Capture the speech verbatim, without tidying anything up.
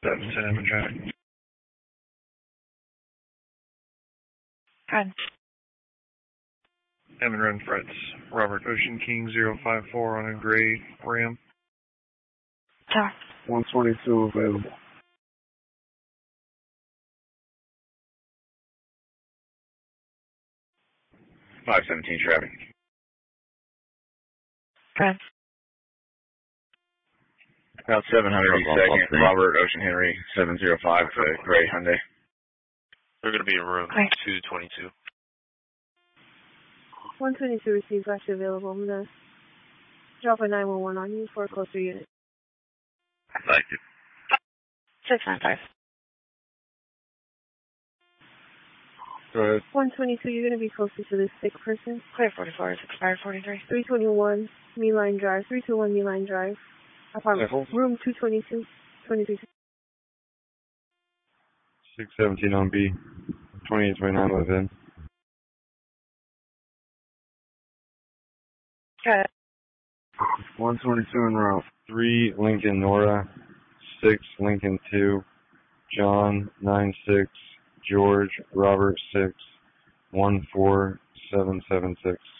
seven ten M in traffic. Good. M and Run Frets. Robert Ocean King zero five four on a gray Ram. Tower. one twenty-two available. five seventeen traffic. Good. About seven hundred second, Robert Ocean Henry seven zero five, uh, gray Hyundai. They're going to be in room Hi. two twenty-two. one twenty-two received, actually available. I'm going to drop a nine one one on you for a closer unit. Thank you. six nine five. Go ahead. one twenty-two, you're going to be closer to this sick person. Clear forty-four is expired forty-three. three twenty-one, Me Line Drive. three two one Me Line Drive. Apartment. Yeah. Room two twenty-two. twenty-three. six seventeen on B. twenty-eight twenty-nine within. Good. one twenty-two en route. three Lincoln Nora. six Lincoln two. John nine six. George Robert six. one four seven seven six.